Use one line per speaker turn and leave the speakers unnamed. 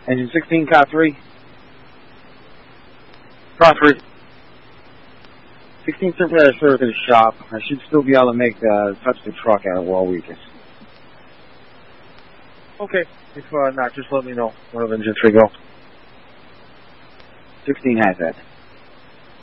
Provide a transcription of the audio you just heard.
Engine 16, car 3.
Car 3.
16 simply had a service at the shop. I should still be able to make touch the truck out of Wall Weakest.
Okay. If not, just let me know. One of Engine 3 go.
16 has that.